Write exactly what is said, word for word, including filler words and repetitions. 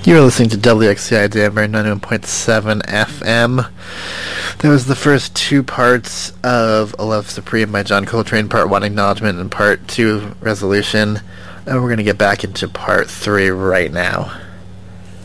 You are listening to W X C I Denver ninety-one point seven F M. That was the first two parts of A Love Supreme by John Coltrane, part one, Acknowledgement, and part two, Resolution. And we're going to get back into part three right now.